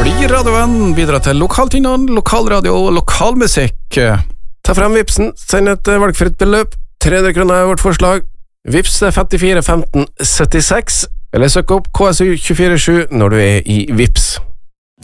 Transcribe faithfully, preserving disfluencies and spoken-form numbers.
Bli radioen, bidra til lokaltingene, lokalradio og lokalmusikk. Ta frem Vipsen, send et valgfritt beløp. tre hundre kroner er vårt forslag. Vips er femtifire femten syttiseks, eller søk opp K S U to fire sju når du er i Vips.